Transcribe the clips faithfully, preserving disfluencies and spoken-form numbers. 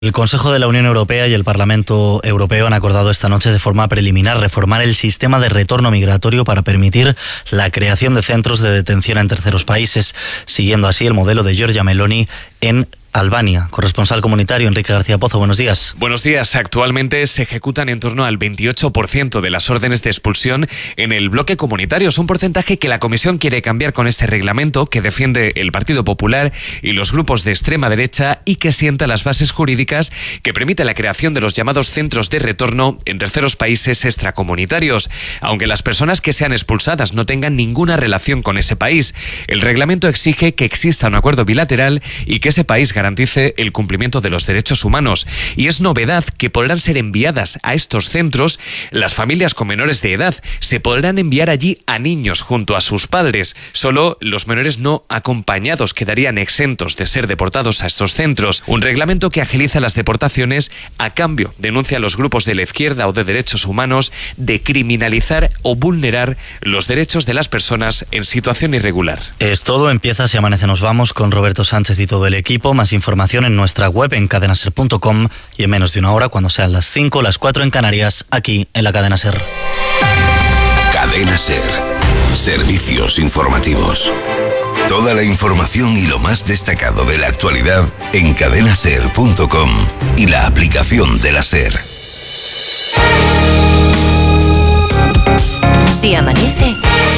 El Consejo de la Unión Europea y el Parlamento Europeo han acordado esta noche de forma preliminar reformar el sistema de retorno migratorio para permitir la creación de centros de detención en terceros países, siguiendo así el modelo de Giorgia Meloni en Albania. Corresponsal comunitario Enrique García Pozo, buenos días. Buenos días. Actualmente se ejecutan en torno al veintiocho por ciento de las órdenes de expulsión en el bloque comunitario. Es un porcentaje que la Comisión quiere cambiar con este reglamento que defiende el Partido Popular y los grupos de extrema derecha y que sienta las bases jurídicas que permite la creación de los llamados centros de retorno en terceros países extracomunitarios, aunque las personas que sean expulsadas no tengan ninguna relación con ese país. El reglamento exige que exista un acuerdo bilateral y que ese país garantice el cumplimiento de los derechos humanos. Y es novedad que podrán ser enviadas a estos centros las familias con menores de edad. Se podrán enviar allí a niños junto a sus padres. Solo los menores no acompañados quedarían exentos de ser deportados a estos centros. Un reglamento que agiliza las deportaciones a cambio, denuncia a los grupos de la izquierda o de derechos humanos, de criminalizar o vulnerar los derechos de las personas en situación irregular. Es todo. Empieza Si Amanece Nos Vamos con Roberto Sánchez y todo el equipo. Más información en nuestra web en cadena ser punto com y en menos de una hora, cuando sean las cinco, las cuatro en Canarias, aquí en la Cadena Ser. Cadena Ser. Servicios informativos. Toda la información y lo más destacado de la actualidad en cadena ser punto com y la aplicación de la Ser. Si amanece,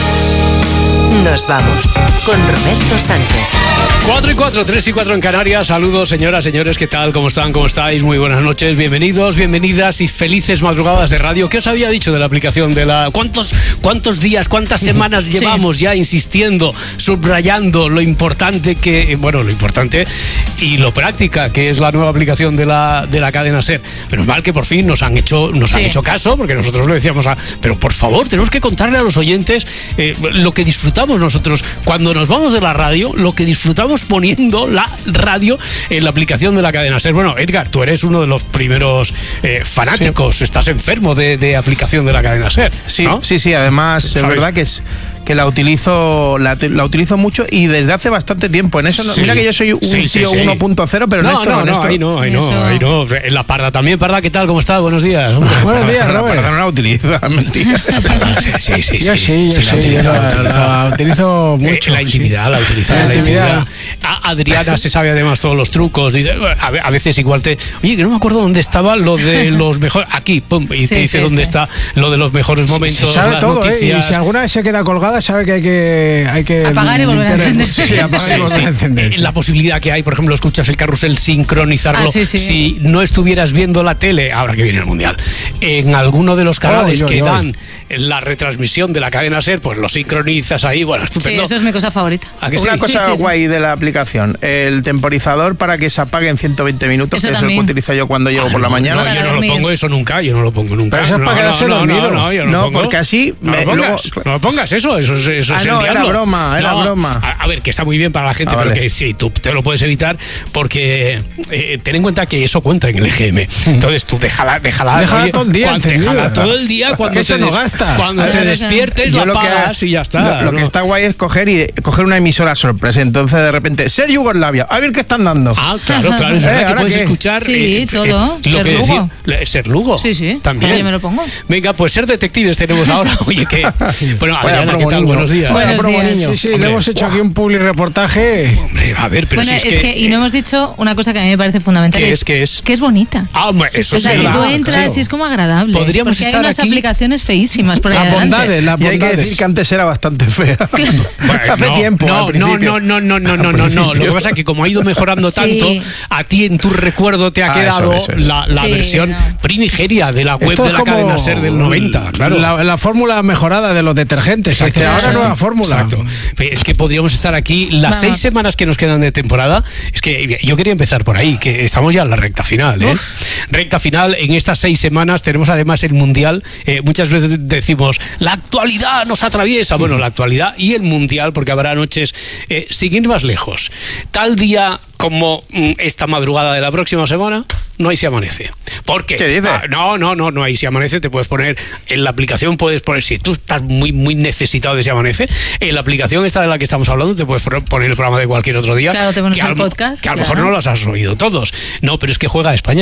nos vamos con Roberto Sánchez. cuatro y cuatro, tres y cuatro en Canarias. Saludos, señoras, señores, ¿qué tal? ¿Cómo están? ¿Cómo estáis? Muy buenas noches, bienvenidos, bienvenidas y felices madrugadas de radio. ¿Qué os había dicho de la aplicación de la... ¿Cuántos, cuántos días, cuántas semanas sí. llevamos ya insistiendo, subrayando lo importante que... Bueno, lo importante y lo práctica que es la nueva aplicación de la, de la cadena SER. Menos mal que por fin nos han hecho, nos sí. han hecho caso, porque nosotros lo decíamos, a, pero por favor, tenemos que contarle a los oyentes eh, lo que disfrutamos nosotros cuando nos vamos de la radio, lo que disfrutamos poniendo la radio en la aplicación de la cadena SER. Bueno, Edgar, tú eres uno de los primeros eh, fanáticos, sí. estás enfermo de, de aplicación de la cadena SER, sí, ¿no? Sí, sí, además es verdad que es que la utilizo la, la utilizo mucho y desde hace bastante tiempo. En eso no, sí. Mira que yo soy un sí, tío sí, sí. uno punto cero, pero no, en esto no, no, no, esto, ahí no, ahí no, eso. ahí no. En la Parda también, Parda, ¿qué tal? ¿Cómo estás? Buenos días. Hombre. Buenos días, Robert. La Parda no la utilizo, mentira. Sí, sí, sí. Yo sí, yo sí, la utilizo, la, la, utilizo. la utilizo mucho. Eh, la intimidad, sí. la utilizo. La, la intimidad. intimidad. A Adriana se sabe además todos los trucos. A veces igual te... Oye, que no me acuerdo dónde estaba lo de los mejores... Aquí, pum, y sí, te dice sí, dónde sí. está lo de los mejores momentos, se sabe las todo, noticias. ¿eh? Y si alguna vez se queda colgada, sabe que hay que... Hay que apagar y volver a encender. Sí, apagar y volver a encender. La posibilidad que hay, por ejemplo, escuchas el carrusel, sincronizarlo. Ah, sí, sí. Si no estuvieras viendo la tele, ahora que viene el Mundial, en alguno de los canales oh, yo, que yo, dan yo. la retransmisión de la cadena SER, pues lo sincronizas ahí. Bueno, estupendo. Sí, eso es mi cosa favorita. Una sí? cosa sí, sí, guay sí. de la aplicación, el temporizador para que se apague en ciento veinte minutos, eso que también. es el que utilizo yo cuando llego ah, por la no, mañana. No, yo no lo pongo eso nunca, yo no lo pongo nunca. Pero eso es no, para quedarse no, dormido. No, no, no, yo no, no lo pongo. porque así... No, Me, lo pongas, luego... no lo pongas eso, eso, eso, eso ah, es no, el diablo. era broma, era no, broma. A, a ver, que está muy bien para la gente, ah, pero vale. que sí, tú te lo puedes evitar porque eh, ten en cuenta que eso cuenta en el E G M. Entonces tú déjala, déjala, déjala oye, todo el día, cuando, déjala todo el día cuando te, no des, gasta. cuando te despiertes Yo la lo apagas que, y ya está. Lo, lo ¿no? que está guay es coger y coger una emisora sorpresa. Entonces de repente, Ser Yugoslavia, a ver qué están dando. Ah, claro, claro, es verdad eh, que puedes qué? escuchar sí, eh, todo. Eh, lo Ser que Lugo. decir, Ser Lugo. Sí, sí. También. Yo me lo pongo. Venga, pues ser detectives tenemos ahora. Oye, que bueno, Adriana, ¿qué tal? Niño. Buenos días. Bueno, Buenos promo días. niño. Sí, sí, Hombre, le hemos hecho wow. aquí un public reportaje. Hombre, a ver, pero bueno, si es, es, es que, que y no hemos dicho una cosa que a mí me parece fundamental. ¿Qué es, es? ¿Qué es? Que es bonita. Ah, hombre, eso o sea, sí. que tú verdad, entras claro. y es como agradable. Podríamos porque estar hay unas aquí- aplicaciones feísimas por ahí Las adelante. bondades, las Y hay que bondades. decir que antes era bastante fea. Bueno, Hace no, tiempo. No, al no, principio. no, no, no, no, no, Al no, no. Lo principio. que pasa es que como ha ido mejorando Sí. tanto, a ti en tu recuerdo te ha Ah, quedado eso, eso, eso. la, la Sí, versión no. primigeria de la web Esto de es la como cadena SER del noventa, claro. La, la fórmula mejorada de los detergentes. Exacto, que ahora exacto, nueva fórmula. Exacto. Es que podríamos estar aquí las Vamos. seis semanas que nos quedan de temporada. Es que yo quería empezar por ahí, que estamos ya en la recta final, ¿eh? Recta final, en estas seis semanas tenemos además el Mundial. Eh, muchas veces decimos, la actualidad nos atraviesa. Bueno, la actualidad y el Mundial, porque habrá noches, eh, sin ir más lejos. Tal día como mm, esta madrugada de la próxima semana, no hay Se Amanece. ¿Por qué? ¿Qué dices? Ah, no, no, no, no, ahí si amanece te puedes poner, en la aplicación puedes poner, si tú estás muy, muy necesitado de si amanece, en la aplicación esta de la que estamos hablando te puedes poner el programa de cualquier otro día. Claro, te pones que el a, podcast. Que a lo claro. mejor no los has oído todos. No, pero es que juega España.